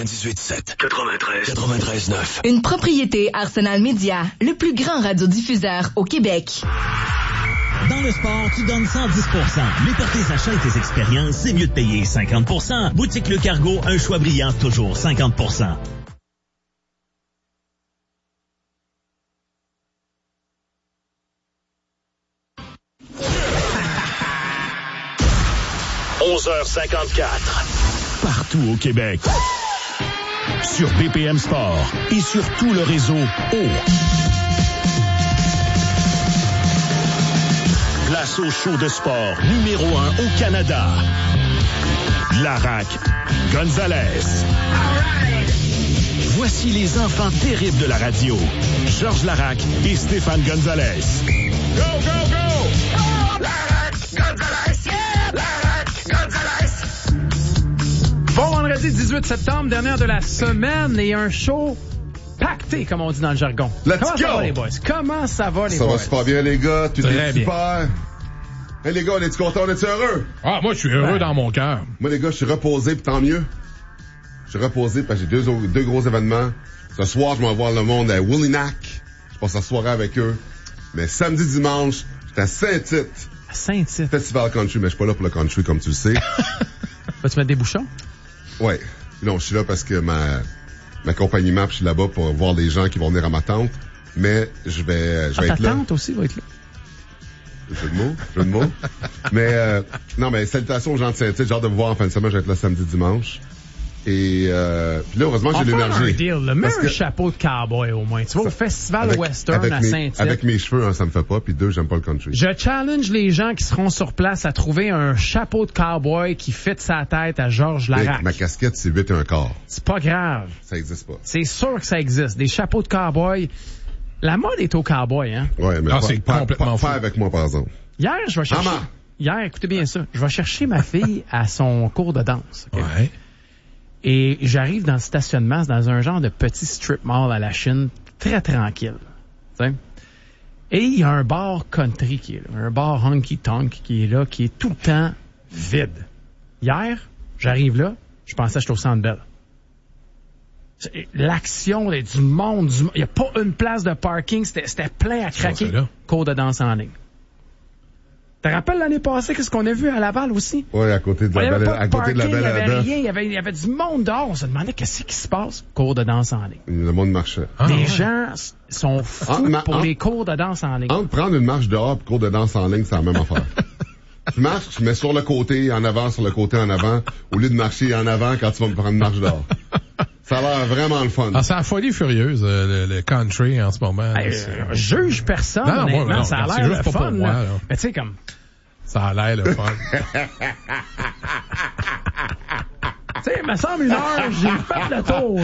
98.7. 93.9. Une propriété Arsenal Média, le plus grand radiodiffuseur au Québec. Dans le sport, tu donnes 110%. Mais pour tes achats et tes expériences, c'est mieux de payer 50%. Boutique Le Cargo, un choix brillant, toujours 50%. 11h54. Partout au Québec. Sur BPM Sport et sur tout le réseau Place au show de sport numéro 1 au Canada. Larac Gonzalez. Voici les enfants terribles de la radio. Georges Larac et Stéphane Gonzalez. Go, go, go! Oh, Larac Gonzalez! Yeah! Larac Gonzalez! Bon vendredi 18 septembre, dernière de la semaine, et un show pacté, comme on dit dans le jargon. Let's Comment go! ça va, les boys? Comment ça va, les boys? Ça va super bien, les gars. Tout est super. Hey, les gars, on est-tu contents? On est-tu heureux? Ah, moi, je suis heureux dans mon cœur. Moi, les gars, je suis reposé, puis tant mieux. Je suis reposé parce que j'ai deux gros événements. Ce soir, je vais voir le monde à Willinac. Je passe la soirée avec eux. Mais samedi, dimanche, j'étais à Saint-Tite. À Saint-Tite? Festival country, mais je suis pas là pour le country, comme tu le sais. Vas-tu mettre des bouchons? Ouais. Non, je suis là parce que ma compagnie MAP, je suis là-bas pour voir les gens qui vont venir à ma tente. Mais je vais être là. Ta tante aussi va être là. Jeu de mots. Mais, non, mais salutations aux gens de Saint-Tite. J'ai hâte de vous voir en fin de semaine. Je vais être là samedi, dimanche. Et, puis là, heureusement, j'ai l'énergie. Mets un chapeau de cowboy, au moins. Tu vas au festival western à Saint-Tite. Avec mes cheveux, ça me fait pas. Puis 2, j'aime pas le country. Je challenge les gens qui seront sur place à trouver un chapeau de cowboy qui fit sa tête à Georges Larac. Ma casquette, c'est 8 1/4. C'est pas grave. Ça existe pas. C'est sûr que ça existe. Des chapeaux de cowboy. La mode est au cowboy, hein? Ouais, mais c'est complètement fou. Pas avec moi, par exemple. Hier, je vais chercher... Maman. Hier, écoutez bien ça. Je vais chercher ma fille à son cours de danse. Okay? Ouais. Et j'arrive dans le stationnement, c'est dans un genre de petit strip mall à la Chine, très tranquille. T'sais? Et il y a un bar country qui est là, un bar honky-tonk qui est là, qui est tout le temps vide. Hier, j'arrive là, je pensais que j'étais au Centre Bell. L'action, il y a du monde, il n'y a pas une place de parking, c'était plein à craquer. Cours de danse en ligne. Tu te rappelles l'année passée qu'est-ce qu'on a vu à Laval aussi? Oui, à côté de la belle. Il n'y avait rien, il y avait du monde dehors. On se demandait qu'est-ce qui se passe. Cours de danse en ligne. Le monde marchait. Les gens sont fous pour les cours de danse en ligne. Entre prendre une marche dehors et cours de danse en ligne, c'est la même affaire. Tu marches, tu mets sur le côté, en avant, sur le côté, en avant, au lieu de marcher en avant quand tu vas me prendre une marche dehors. Ça a l'air vraiment le fun. Ah, c'est la folie furieuse, le country en ce moment. Juge personne, non, honnêtement, non, ça a l'air le fun. Moi, mais tu sais, comme... Ça a l'air le fun. Tu sais, il me semble 1 heure, j'ai fait le tour.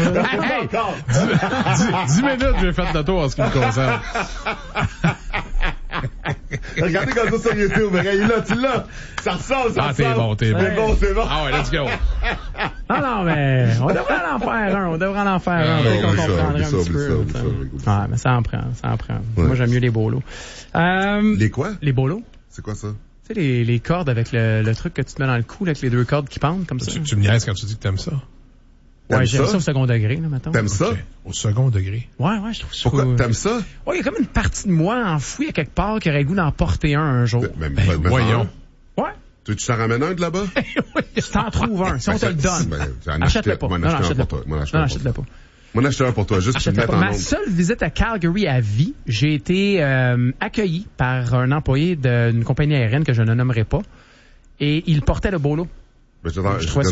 Hey, 10 minutes, j'ai fait le tour en ce qui me concerne. Regardez comme ça sur YouTube, il est là, tu l'as. Ça ressemble, ça ressemble. T'es bon. C'est bon. Ah ouais, let's go. Non, mais on devrait en faire un. Dès qu'on comprendrait un petit peu. Ah, mais ça en prend. Ouais. Moi, j'aime mieux les bolos. Les quoi? Les bolos. C'est quoi ça? Tu sais, les cordes avec le truc que tu te mets dans le cou, là, avec les 2 cordes qui pendent, comme ça. Tu me niaises quand tu dis que t'aimes ça? Ouais, j'aime ça au second degré, là, maintenant. T'aimes ça? Au second degré? Ouais, je trouve ça. Pourquoi t'aimes ça? Ouais, il y a comme une partie de moi enfouie à quelque part qui aurait le goût d'en porter un jour. Ben, voyons. Ouais. Tu t'en ramènes un de là-bas? Si t'en trouves un, si on te le donne. Achète-le pas. Non, achète-le pas. Achète-le pas. Moi, acheté un pour toi, juste pour te mettre en Ma seule visite à Calgary à vie, j'ai été accueilli par un employé d'une compagnie aérienne que je ne nommerai pas, et il portait le bolo. Je trouvais ça